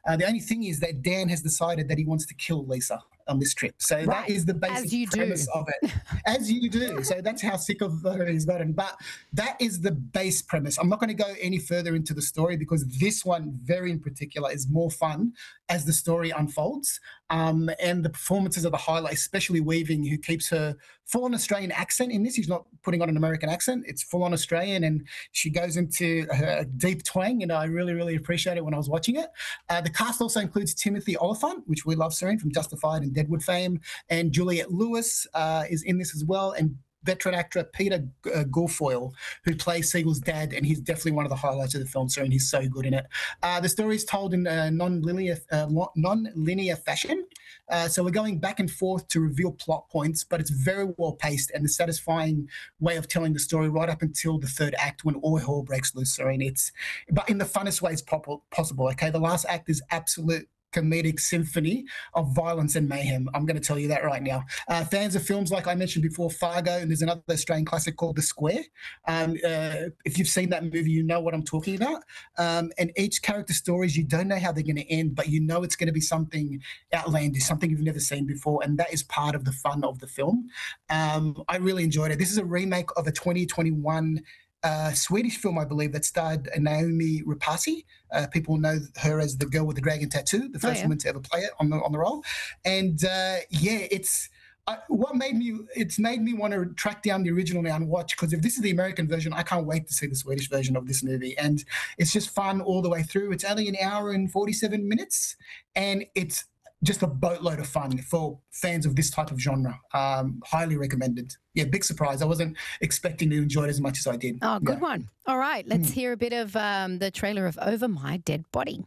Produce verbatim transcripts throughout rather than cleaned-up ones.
Uh, the only thing is that Dan has decided that he wants to kill Lisa on this trip. So Right. that is the basic As you premise do. of it. As you do. So that's how sick of her he's gotten. But that is the base premise. I'm not going to go any further into the story because this one, very in particular, is more fun as the story unfolds. Um, and the performances are the highlight, especially Weaving, who keeps her full-on Australian accent in this. He's not putting on an American accent. It's full-on Australian, and she goes into her deep twang, and I really, really appreciate it when I was watching it. Uh, the cast also includes Timothy Olyphant, which we love, Serene, from Justified and Deadwood fame, and Juliette Lewis uh, is in this as well, and veteran actor Peter uh, Guilfoyle, who plays Siegel's dad, and he's definitely one of the highlights of the film, Serene. He's so good in it. Uh, the story is told in a non-linear, uh, non-linear fashion, uh, so we're going back and forth to reveal plot points, but it's very well paced and a satisfying way of telling the story right up until the third act when all hell breaks loose, Serene. It's, but in the funnest ways possible, okay? The last act is absolute comedic symphony of violence and mayhem. I'm going to tell you that right now. Uh, fans of films like I mentioned before, Fargo, and there's another Australian classic called The Square. Um, uh, if you've seen that movie, you know what I'm talking about. Um, and each character stories, you don't know how they're going to end, but you know it's going to be something outlandish, something you've never seen before, and that is part of the fun of the film. Um, I really enjoyed it. This is a remake of a twenty twenty-one Uh, Swedish film, I believe, that starred Naomi Rapace. Uh, people know her as the girl with the dragon tattoo, the first oh, yeah. woman to ever play it on the on the role. And uh, yeah, it's uh, what made me. It's made me want to track down the original now and watch, because if this is the American version, I can't wait to see the Swedish version of this movie. And it's just fun all the way through. It's only an hour and forty-seven minutes, and it's just a boatload of fun for fans of this type of genre. Um, highly recommended. Yeah, big surprise. I wasn't expecting to enjoy it as much as I did. Oh, good yeah. one. All right, let's Mm. hear a bit of um, the trailer of Over My Dead Body.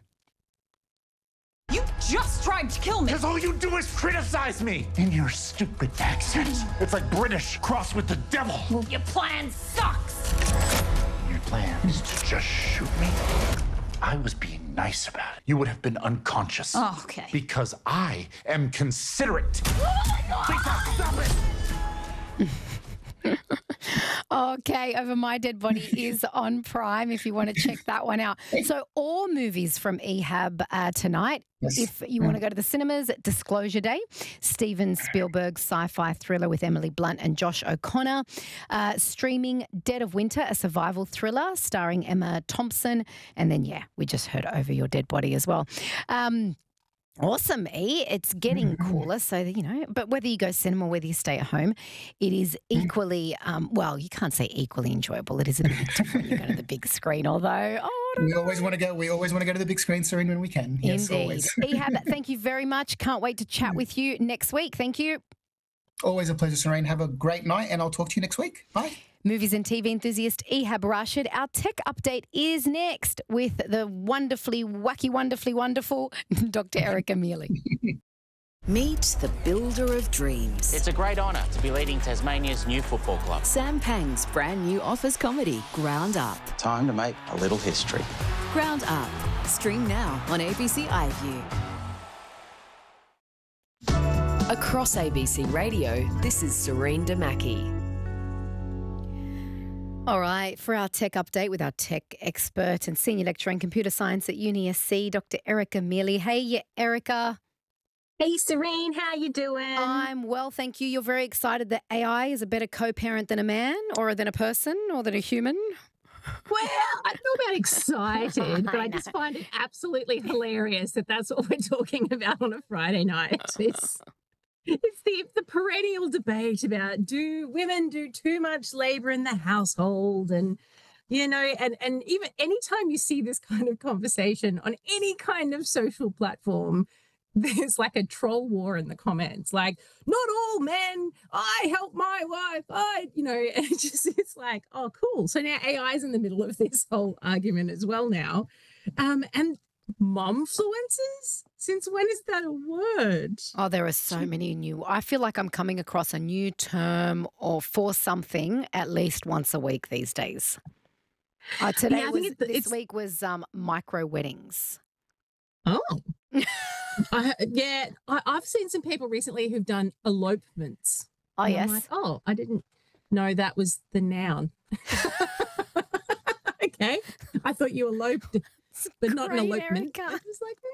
You just tried to kill me. Because all you do is criticize me in your stupid accent. It's like British crossed with the devil. Your plan sucks. Your plan is to just shoot me. I was being nice about it. You would have been unconscious. Oh, okay. Because I am considerate. Lisa, stop it! Okay, Over My Dead Body is on Prime if you want to check that one out. So all movies from E H A B uh, tonight. Yes. If you want to go to the cinemas, Disclosure Day, Steven Spielberg's sci-fi thriller with Emily Blunt and Josh O'Connor. Uh, streaming Dead of Winter, a survival thriller starring Emma Thompson. And then, yeah, we just heard Over Your Dead Body as well. Um, Awesome, E. It's getting cooler, so, you know, but whether you go cinema or whether you stay at home, it is equally, um, well, you can't say equally enjoyable. It is a bit different. You go to the big screen, although, oh, We always want to go. We always want to go to the big screen, Serene, when we can. Yes, indeed. always. E H A B, thank you very much. Can't wait to chat with you next week. Thank you. Always a pleasure, Serene. Have a great night, and I'll talk to you next week. Bye. Movies and T V enthusiast E H A B Rashid. Our tech update is next with the wonderfully, wacky, wonderfully wonderful Doctor Erica Mealy. Meet the builder of dreams. It's a great honour to be leading Tasmania's new football club. Sam Pang's brand new office comedy, Ground Up. Time to make a little history. Ground Up. Stream now on A B C iView. Across A B C Radio, this is Serene Damaki. All right, for our tech update with our tech expert and senior lecturer in computer science at Uni S C, Doctor Erica Mealy. Hey, Erica. Hey, Serene, how you doing? I'm well, thank you. You're very excited that A I is a better co-parent than a man or than a person or than a human? Well, I don't know about excited, but I I, just know. find it absolutely hilarious that that's what we're talking about on a Friday night. It's it's the the perennial debate about do women do too much labor in the household, and you know, and and even anytime you see this kind of conversation on any kind of social platform, there's like a troll war in the comments, like, not all men, I help my wife, I, you know, and it just, it's like, oh, cool. So now A I is in the middle of this whole argument as well now. Um, and momfluencers? Since when is that a word? Oh, there are so many new. I feel like I'm coming across a new term or for something at least once a week these days. Uh, today Yeah, I was, think it- this it's- week was um, micro weddings. Oh. I, yeah, I, I've seen some people recently who've done elopements. Oh, And yes. I'm like, oh, I didn't know that was the noun. Okay. I thought you eloped, but not an Great, elopement. Erica. I was like,